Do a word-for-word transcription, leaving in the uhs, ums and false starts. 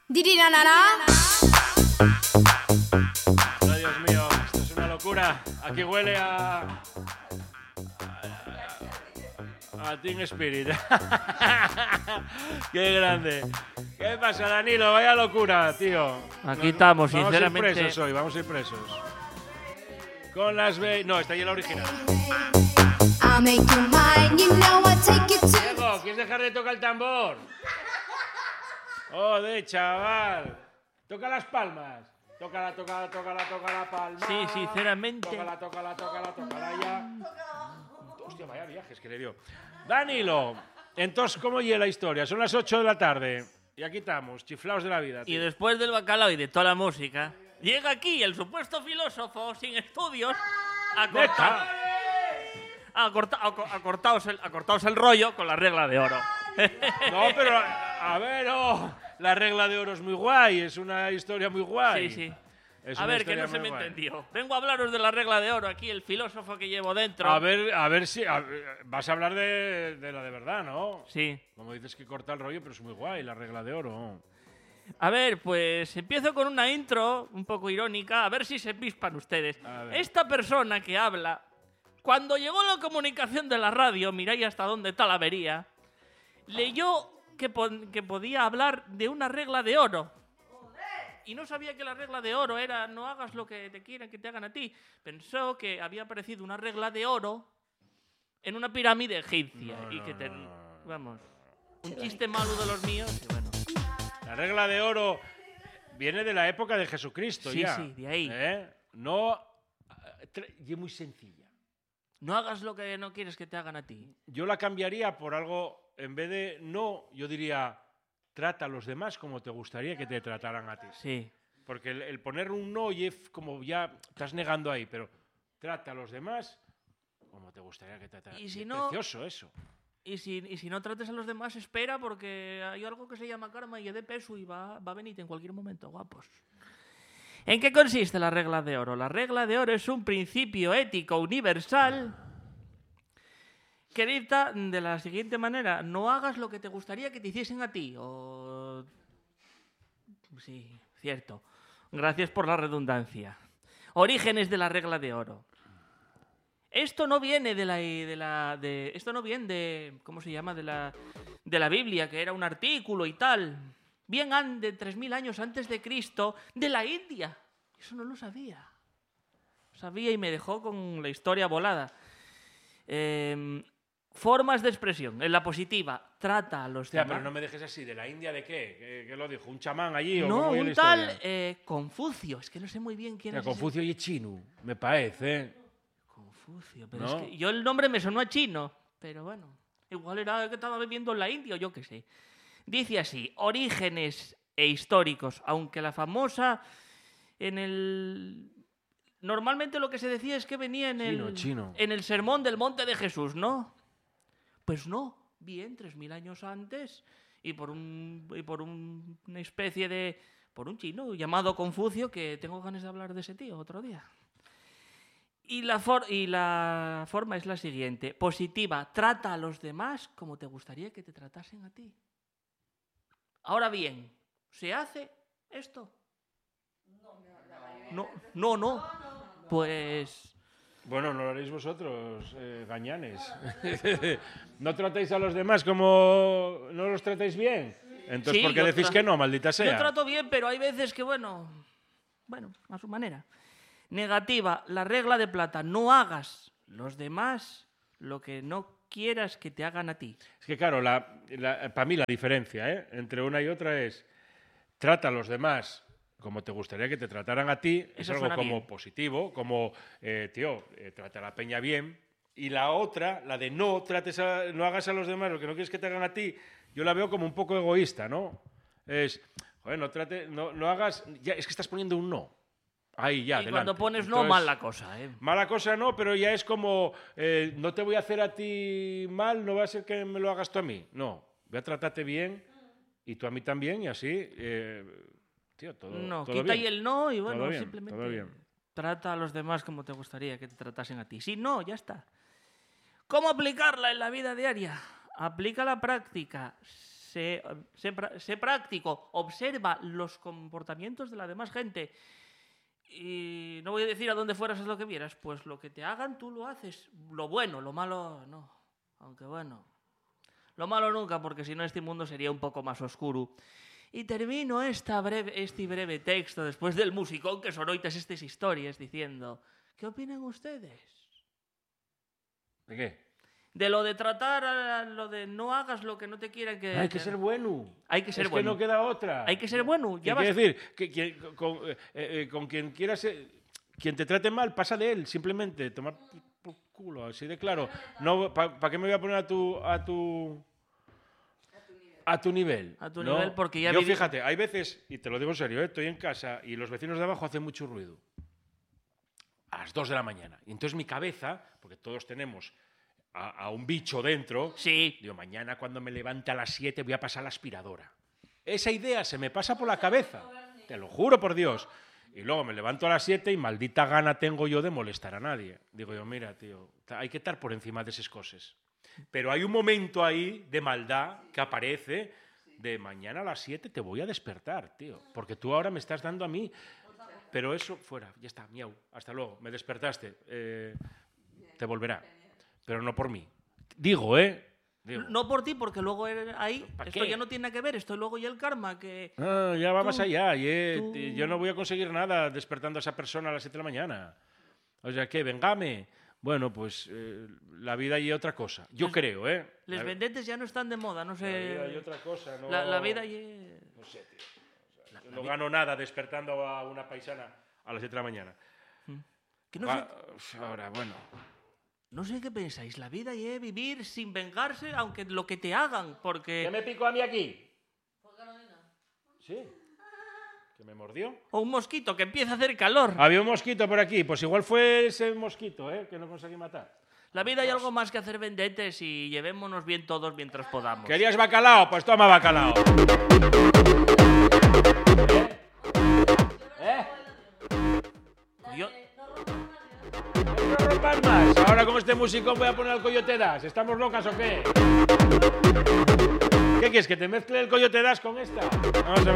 Dirinanara. Ay, Dios mío, esto es una locura. Aquí huele a... a, a Team Spirit. Qué grande. ¿Qué pasa, Danilo? Vaya locura, tío. Aquí estamos, vamos sinceramente. Vamos a ir presos hoy, vamos a ir presos. Con las ve... No, está ahí la original. I'll make you mine, you know I take you to. Diego, ¿quieres dejar de tocar el tambor? Joder, chaval. Toca las palmas. Tócala, tócala, tócala, tócala la palma. Sí, sinceramente. Tócala, tócala, tócala, tócala ya. Hostia, vaya viajes que le dio. Danilo, entonces, ¿cómo llega la historia? Son las ocho de la tarde. Y aquí estamos, chiflaos de la vida. Y Tío. después del bacalao y de toda la música, llega aquí el supuesto filósofo sin estudios a cortar. A, corta, a, a, cortaos el, a cortaos el rollo con la regla de oro. No, pero a, a ver, oh, la regla de oro es muy guay, es una historia muy guay. Sí, sí. Es A una ver, que historia no se muy me guay. entendió. Vengo a hablaros de la regla de oro aquí, el filósofo que llevo dentro. A ver, a ver si... a ver, vas a hablar de, de la de verdad, ¿no? Sí. Como dices que corta el rollo, pero es muy guay la regla de oro. A ver, pues empiezo con una intro un poco irónica, a ver si se pispan ustedes. A ver. Esta persona que habla, cuando llegó la comunicación de la radio, miráis hasta dónde está la avería, leyó que, pon- que podía hablar de una regla de oro. Y no sabía que la regla de oro era no hagas lo que te quieran que te hagan a ti. Pensó que había aparecido una regla de oro en una pirámide egipcia. No, y no, que te, no, no. vamos, un chiste malo de los míos. Y bueno. La regla de oro viene de la época de Jesucristo Sí, ya. sí, de ahí. ¿Eh? No... tre- Y es muy sencilla. No hagas lo que no quieres que te hagan a ti. Yo la cambiaría por algo, en vez de no, yo diría, trata a los demás como te gustaría que te trataran a ti. Sí. Porque el, el poner un no y es como ya estás negando ahí, pero trata a los demás como te gustaría que te trataran. Y si Es no- precioso eso. Y si, y si no trates a los demás, espera, porque hay algo que se llama karma y es de peso y va, va a venir en cualquier momento, guapos. ¿En qué consiste la regla de oro? La regla de oro es un principio ético universal que dicta de la siguiente manera: no hagas lo que te gustaría que te hiciesen a ti. O... Sí, cierto. Gracias por la redundancia. Orígenes de la regla de oro. Esto no viene de la, de la de, esto no viene de, ¿cómo se llama? De la, de la Biblia, que era un artículo y tal. Bien an- de tres mil años antes de Cristo, de la India. Eso no lo sabía. Sabía y me dejó con la historia volada. Eh, formas de expresión. En la positiva, trata a los Hostia, demás. pero no me dejes así. ¿De la India de qué? ¿Qué, qué lo dijo? ¿Un chamán allí? o No, cómo iba la un tal historia? eh, Confucio. Es que no sé muy bien quién Hostia, es ese- Confucio y chino, me parece. ¿eh? Confucio, pero ¿No? es que yo el nombre me sonó a chino, pero bueno, igual era que estaba viviendo en la India o yo qué sé. Dice así: orígenes e históricos, aunque la famosa en el... Normalmente lo que se decía es que venía en Chino, el chino. en el sermón del monte de Jesús, ¿no? Pues no, bien, tres mil años antes y por un y por un- una especie de por un chino llamado Confucio, que tengo ganas de hablar de ese tío otro día. Y la, for- y la forma es la siguiente. Positiva, trata a los demás como te gustaría que te tratasen a ti. Ahora bien, ¿se hace esto? No, no, no. Pues... Bueno, no lo haréis vosotros, eh, gañanes. ¿No tratáis a los demás como no los tratáis bien? Entonces, Sí, ¿por qué yo decís tra- que no, maldita sea? Yo trato bien, pero hay veces que, bueno... Bueno, a su manera. Negativa, la regla de plata. No hagas los demás lo que no quieras que te hagan a ti. Es que, claro, la, la- para mí la diferencia ¿eh? entre una y otra es trata a los demás como te gustaría que te trataran a ti, es Eso algo suena como bien. positivo, como, eh, tío, eh, trata a la peña bien. Y la otra, la de no trates a- no hagas a los demás lo que no quieres que te hagan a ti, yo la veo como un poco egoísta, ¿no? Es, joder, no, trate, no, no hagas... Ya, es que estás poniendo un no. Ahí, ya, y delante. cuando pones no, Entonces, mal la cosa, ¿eh? Mala cosa no, pero ya es como, eh, no te voy a hacer a ti mal, no va a ser que me lo hagas tú a mí. No, voy a tratarte bien y tú a mí también y así, eh, tío, todo, No, todo quita bien. ahí el no y bueno, Todo bien, simplemente todo bien. trata a los demás como te gustaría que te tratasen a ti. Si no, ya está. ¿Cómo aplicarla en la vida diaria? Aplica la práctica. sé, sé, pra- sé práctico, observa los comportamientos de la demás gente. Y no voy a decir a dónde fueras es lo que vieras, pues lo que te hagan tú lo haces. Lo bueno, lo malo no. Aunque bueno, lo malo nunca, porque si no este mundo sería un poco más oscuro. Y termino esta breve, este breve texto después del musicón que sonoitas estas historias diciendo, ¿qué opinan ustedes? ¿De qué? De lo de tratar a lo de no hagas lo que no te quieran que... Hay que ser bueno. Hay que ser es bueno. que no queda otra. Hay que ser bueno. Ya ¿Qué quiere vas... decir? Que, que- con, eh, eh, con quien quieras... eh, quien te trate mal, pasa de él, simplemente. Tomar por culo, así de claro. No, ¿para qué me voy a poner a tu... A tu a tu nivel. A tu ¿no? nivel, porque ya Yo, vivi- fíjate, hay veces, y te lo digo en serio, ¿eh? Estoy en casa y los vecinos de abajo hacen mucho ruido. A las dos de la mañana. Y entonces mi cabeza, porque todos tenemos a, a un bicho dentro, Sí. digo, mañana cuando me levante a las siete voy a pasar la aspiradora. Esa idea se me pasa por la cabeza, te lo juro por Dios. Y luego me levanto a las siete y maldita gana tengo yo de molestar a nadie. Digo yo, mira, tío, hay que estar por encima de esas cosas. Pero hay un momento ahí de maldad que aparece de mañana a las siete te voy a despertar, tío. Porque tú ahora me estás dando a mí. Pero eso, fuera, ya está, miau. Hasta luego, me despertaste. Eh, te volverá. Pero no por mí. Digo, ¿eh? Digo. No por ti, porque luego er- ahí ¿Pa esto qué? ya no tiene nada que ver. Esto luego ya el karma que... Ah, ya va Tú- más allá. y, eh, tú- t- Yo no voy a conseguir nada despertando a esa persona a las siete de la mañana. O sea, ¿qué? Vengame. Bueno, pues eh, la vida y otra cosa. Yo Les- creo, ¿eh? Les La- vendentes ya no están de moda, no La vida y sé... otra cosa. No, La, la vida y... No sé, tío. O sea, yo no gano nada despertando a una paisana a las siete de la mañana. Que no, sé, Va- Ahora, bueno. no sé qué pensáis. La vida y vivir sin vengarse, aunque lo que te hagan, porque... ¿Qué me picó a mí aquí? Sí. ¿Que me mordió? O un mosquito que empieza a hacer calor. Había un mosquito por aquí. Pues igual fue ese mosquito, ¿eh? Que no conseguí matar. La vida hay algo más que hacer vendetes y llevémonos bien todos mientras podamos. ¿Querías bacalao? Pues toma bacalao. ¿Eh? Yo- No rompan más. Ahora con este musicón voy a poner el Coyote Das. ¿Estamos locas o qué? ¿Qué quieres? ¿Que te mezcle el Coyote Das con esta? Vamos a ver.